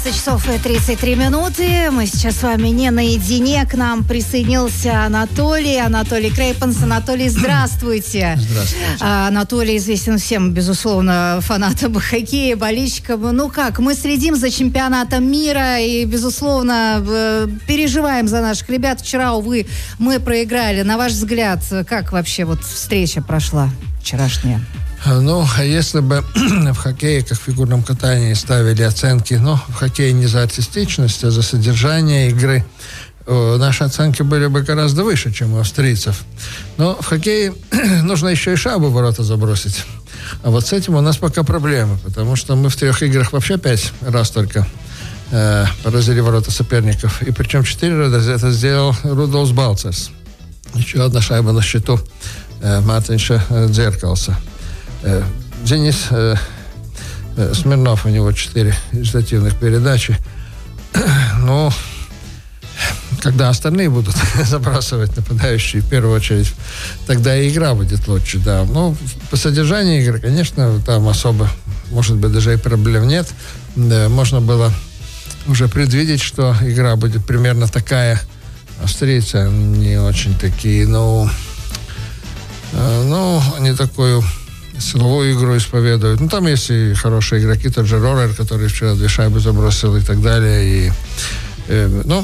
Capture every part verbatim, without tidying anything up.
двенадцать часов и тридцать три минуты. Мы сейчас с вами не наедине. К нам присоединился Анатолий. Анатолий Крейпенс. Анатолий, здравствуйте. Здравствуйте. А, Анатолий известен всем, безусловно, фанатам хоккея, болельщикам. Ну как, мы следим за чемпионатом мира и, безусловно, переживаем за наших ребят. Вчера, увы, мы проиграли. На ваш взгляд, как вообще вот встреча прошла вчерашняя? Ну, а если бы в хоккее, как в фигурном катании, ставили оценки, ну, в хоккее не за артистичность, а за содержание игры, наши оценки были бы гораздо выше, чем у австрийцев. Но в хоккее нужно еще и шайбу в ворота забросить. А вот с этим у нас пока проблемы, потому что мы в трех играх вообще пять раз только э, поразили ворота соперников. И причем четыре раза это сделал Рудольфс Балцерс. Еще одна шайба на счету э, Мартинша Дзеркалса. Денис э, э, Смирнов, у него четыре результативных передачи. Ну, когда остальные будут забрасывать нападающие, в первую очередь, тогда и игра будет лучше, да. Ну, по содержанию игры, конечно, там особо, может быть, даже и проблем нет. Да, можно было уже предвидеть, что игра будет примерно такая. Австрийцы не очень такие, ну, э, ну, не такую силовую игру исповедуют. Ну, там есть и хорошие игроки, тот же Рорер, который вчера две шайбы забросил и так далее. И, э, ну,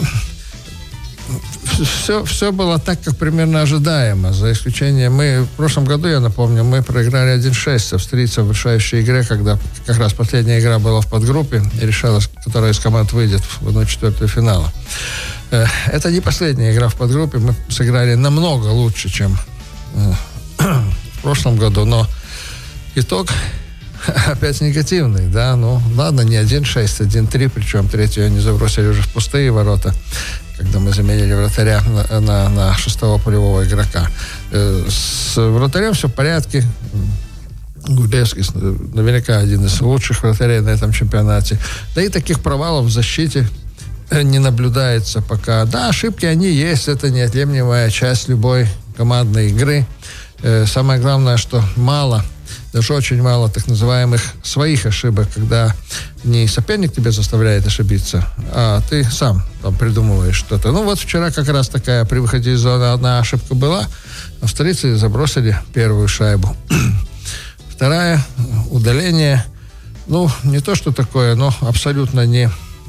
все, все было так, как примерно ожидаемо. За исключением, мы в прошлом году, я напомню, мы проиграли один шесть австрийцев в решающей игре, когда как раз последняя игра была в подгруппе и решалась, которая из команд выйдет в одну четвертую финала. Э, это не последняя игра в подгруппе. Мы сыграли намного лучше, чем э, в прошлом году, но итог опять негативный, да, ну, ладно, не один шесть, один три, причем третью они забросили уже в пустые ворота, когда мы заменили вратаря на, на, на шестого полевого игрока. С вратарем все в порядке. Гулевский наверняка один из лучших вратарей на этом чемпионате. Да и таких провалов в защите не наблюдается пока. Да, ошибки они есть, это неотъемлемая часть любой командной игры. Самое главное, что мало, даже очень мало так называемых своих ошибок, когда не соперник тебя заставляет ошибиться, а ты сам там придумываешь что-то. Ну вот вчера как раз такая при выходе из зоны одна ошибка была. Австрийцы забросили первую шайбу. Вторая — удаление. Ну, не то, что такое, но абсолютно не,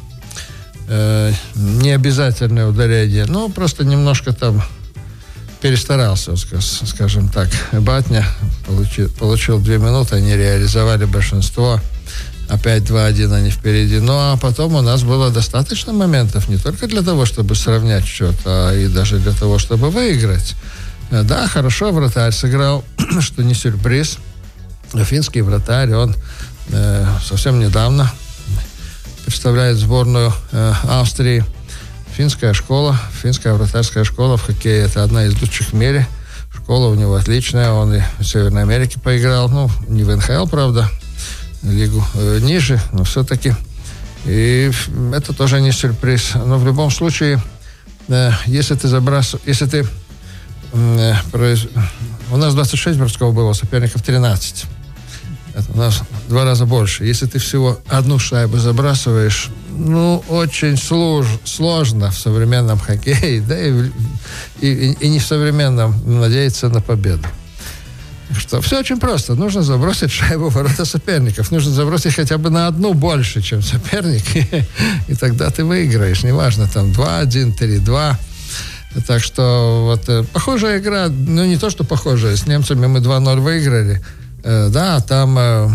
э, не обязательное удаление. Ну, просто немножко там перестарался, скажем так. Батня получил, получил две минуты, они реализовали большинство. Опять два один они впереди. Ну, а потом у нас было достаточно моментов не только для того, чтобы сравнять счет, а и даже для того, чтобы выиграть. Да, хорошо вратарь сыграл, что не сюрприз. Финский вратарь, он э, совсем недавно представляет сборную э, Австрии. Финская школа, финская вратарская школа в хоккее — это одна из лучших в мире. Школа у него отличная, он и в Северной Америке поиграл, ну, не в эн ха эл, правда, лигу э, ниже, но все-таки. И это тоже не сюрприз. Но в любом случае, э, если ты забрасываешь, если ты э, произ... у нас двадцать шесть бросков было, соперников тринадцать. Это у нас в два раза больше. Если ты всего одну шайбу забрасываешь, ну, очень слож, сложно в современном хоккее, да, и, и, и не в современном надеяться на победу. Что все очень просто. Нужно забросить шайбу в ворота соперников. Нужно забросить хотя бы на одну больше, чем соперник, и, и тогда ты выиграешь. Неважно, там два один, три два. Так что вот похожая игра, ну, не то, что похожая. С немцами мы два ноль выиграли. Да, там э,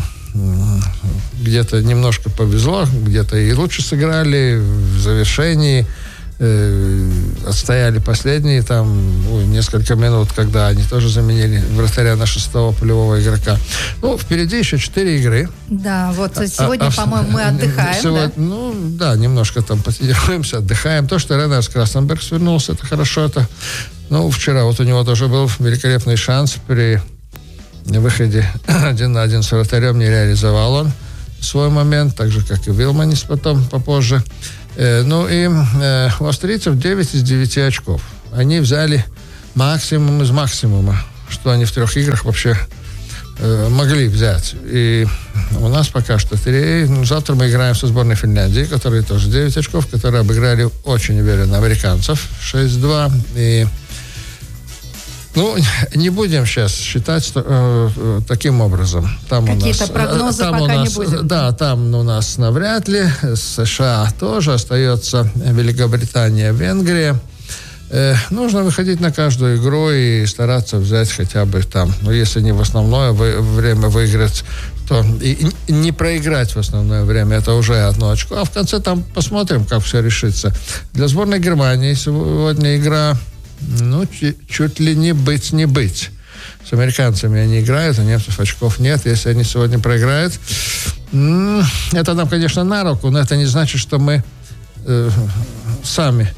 где-то немножко повезло, где-то и лучше сыграли в завершении, э, отстояли последние там ой, несколько минут, когда они тоже заменили вратаря на шестого полевого игрока. Ну, впереди еще четыре игры. Да, вот сегодня, а, по-моему, мы отдыхаем, сегодня, да? Ну, да, немножко там потренируемся, отдыхаем. То, что Ренерс Красенберг свернулся, это хорошо. Это, ну, вчера вот у него тоже был великолепный шанс при выходе один на один с вратарем, не реализовал он свой момент, так же, как и Вилманис потом, попозже. Э, ну и э, у австрийцев девять из девяти очков. Они взяли максимум из максимума, что они в трех играх вообще э, могли взять. И у нас пока что три. Ну, завтра мы играем со сборной Финляндии, которые тоже девять очков, которые обыграли очень уверенно американцев шесть-два. И ну, не будем сейчас считать что, э, таким образом. Там Какие-то у нас, прогнозы там пока у нас, не будем. Да, там у нас навряд ли. США тоже. Остается Великобритания, Венгрия. Э, нужно выходить на каждую игру и стараться взять хотя бы там, ну, если не в основное время выиграть, то и, и не проиграть в основное время. Это уже одно очко. А в конце там посмотрим, как все решится. Для сборной Германии сегодня игра... Ну, чуть ли не быть, не быть. С американцами они играют, у немцев очков нет. Если они сегодня проиграют, это нам, конечно, на руку, но это не значит, что мы э, сами,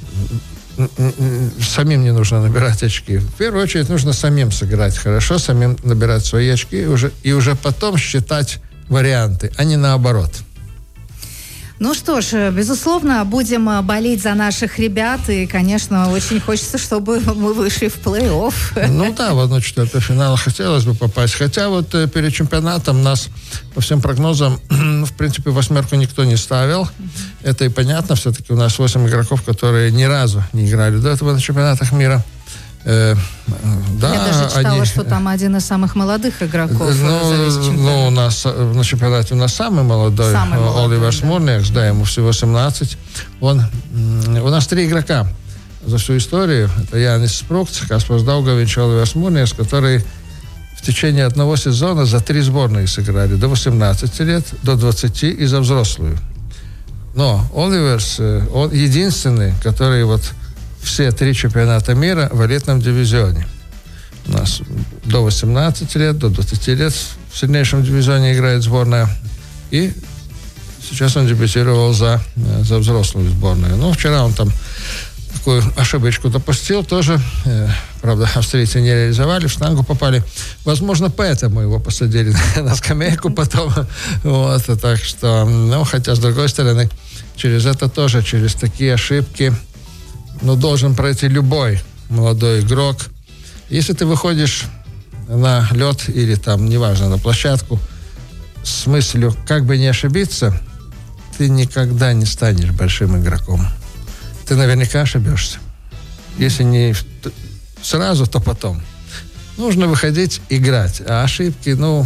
самим не нужно набирать очки. В первую очередь нужно самим сыграть хорошо, самим набирать свои очки и уже, и уже потом считать варианты, а не наоборот. Ну что ж, безусловно, будем болеть за наших ребят. И, конечно, очень хочется, чтобы мы вышли в плей-офф. Ну да, в одно четвертое финала хотелось бы попасть. Хотя вот перед чемпионатом нас, по всем прогнозам, в принципе, восьмерку никто не ставил. Это и понятно. Все-таки у нас восемь игроков, которые ни разу не играли до этого на чемпионатах мира. Э, да, Я даже читала, они, что там один из самых молодых игроков. Ну, ну у нас на чемпионате у нас самый молодой, самый молодой Оливер Смурниакс, да. да, ему всего семнадцать. Он, у нас три игрока за всю историю. Это Янис Спрукц, Каспарс Даугавич, Оливер Смурниакс, которые в течение одного сезона за три сборные сыграли. До восемнадцати лет, до двадцати и за взрослую. Но Оливерс, он единственный, который вот все три чемпионата мира в элитном дивизионе. У нас до восемнадцати лет, до двадцати лет в сильнейшем дивизионе играет сборная. И сейчас он дебютировал за, за взрослую сборную. Ну, вчера он там такую ошибочку допустил тоже. Э, правда, австрийцы не реализовали, в штангу попали. Возможно, поэтому его посадили на скамейку потом. Вот, так что, ну, хотя, с другой стороны, через это тоже, через такие ошибки, ну, должен пройти любой молодой игрок. Если ты выходишь на лед или там, неважно, на площадку с мыслью, как бы не ошибиться, ты никогда не станешь большим игроком. Ты наверняка ошибешься. Если не сразу, то потом. Нужно выходить, играть. А ошибки, ну,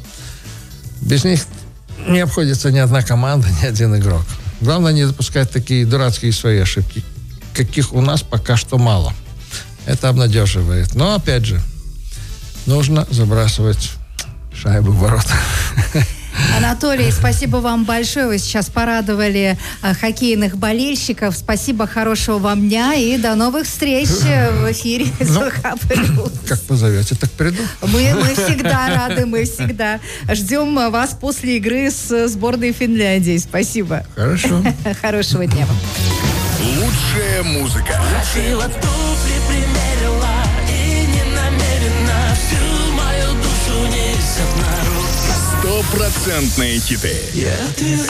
без них не обходится ни одна команда, ни один игрок. Главное не допускать такие дурацкие свои ошибки, каких у нас пока что мало. Это обнадеживает. Но, опять же, нужно забрасывать шайбу в ворота. Анатолий, спасибо вам большое. Вы сейчас порадовали а, хоккейных болельщиков. Спасибо, хорошего вам дня и до новых встреч в эфире. Ну, как позовете, так приду. Мы, мы всегда рады, мы всегда ждем вас после игры с сборной Финляндии. Спасибо. Хорошо. Хорошего дня вам. Лучшая музыка. Носила туфли, примерила и не намерена всю мою душу несет на руку. Стопроцентные хиты. Я